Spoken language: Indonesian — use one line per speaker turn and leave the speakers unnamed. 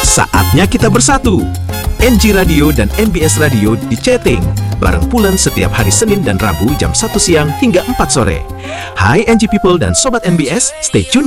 Saatnya kita bersatu. NG Radio dan NBS Radio di chatting bareng Pulen setiap hari Senin dan Rabu jam 1 siang hingga 4 sore. Hai NG People dan Sobat NBS, stay tune